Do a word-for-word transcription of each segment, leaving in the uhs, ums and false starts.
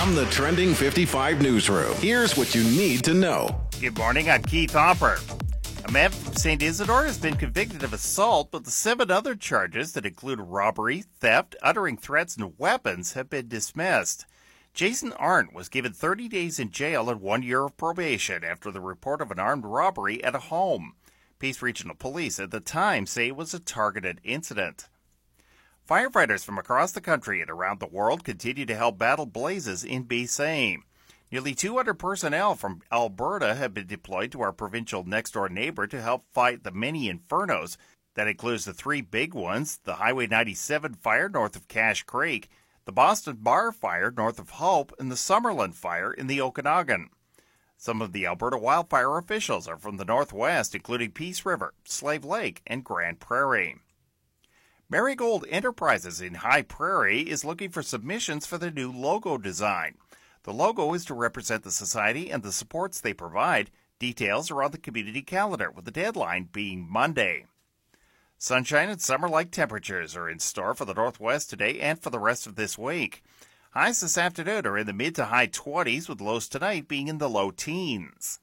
From the Trending fifty-five newsroom, here's what you need to know. Good morning, I'm Keith Hopper. A man from Saint Isidore has been convicted of assault, but the seven other charges that include robbery, theft, uttering threats, and weapons have been dismissed. Jason Arndt was given thirty days in jail and one year of probation after the report of an armed robbery at a home. Peace Regional Police at the time say it was a targeted incident. Firefighters from across the country and around the world continue to help battle blazes in B C. Nearly two hundred personnel from Alberta have been deployed to our provincial next-door neighbor to help fight the many infernos. That includes the three big ones, the Highway ninety-seven fire north of Cache Creek, the Boston Bar fire north of Hope, and the Summerland fire in the Okanagan. Some of the Alberta wildfire officials are from the Northwest, including Peace River, Slave Lake, and Grand Prairie. Marigold Enterprises in High Prairie is looking for submissions for their new logo design. The logo is to represent the society and the supports they provide. Details are on the community calendar, with the deadline being Monday. Sunshine and summer-like temperatures are in store for the Northwest today and for the rest of this week. Highs this afternoon are in the mid to high twenties, with lows tonight being in the low teens.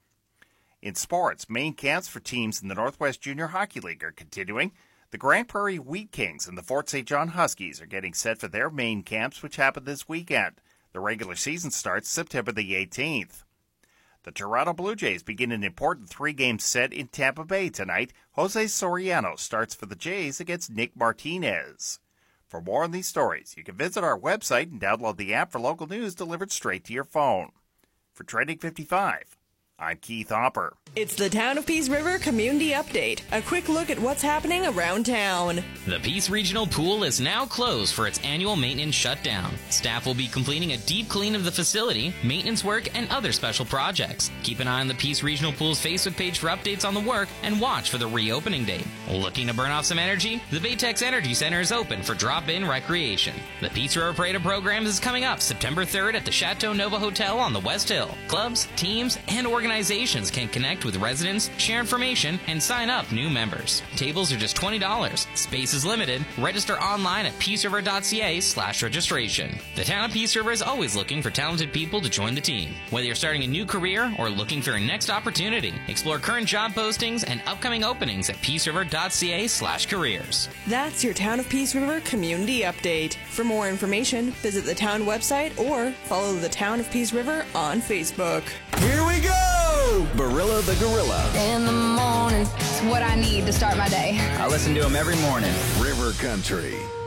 In sports, main camps for teams in the Northwest Junior Hockey League are continuing. The Grand Prairie Wheat Kings and the Fort Saint John Huskies are getting set for their main camps, which happen this weekend. The regular season starts September the eighteenth. The Toronto Blue Jays begin an important three-game set in Tampa Bay tonight. Jose Soriano starts for the Jays against Nick Martinez. For more on these stories, you can visit our website and download the app for local news delivered straight to your phone. For Trending fifty-five, I'm Keith Hopper. It's the Town of Peace River Community Update. A quick look at what's happening around town. The Peace Regional Pool is now closed for its annual maintenance shutdown. Staff will be completing a deep clean of the facility, maintenance work, and other special projects. Keep an eye on the Peace Regional Pool's Facebook page for updates on the work and watch for the reopening date. Looking to burn off some energy? The Baytex Energy Center is open for drop-in recreation. The Peace River Parade of Programs is coming up September third at the Chateau Nova Hotel on the West Hill. Clubs, teams, and organizations can connect with residents, share information, and sign up new members. Tables are just twenty dollars. Space is limited. Register online at peaceriver.ca slash registration. The town of Peace River is always looking for talented people to join the team. Whether you're starting a new career or looking for your next opportunity, explore current job postings and upcoming openings at peaceriver.ca slash careers. That's your Town of Peace River Community Update. For more information, visit the town website or follow the Town of Peace River on Facebook. Here we go! Barilla the Gorilla. In the morning, it's what I need to start my day. I listen to him every morning. River Country.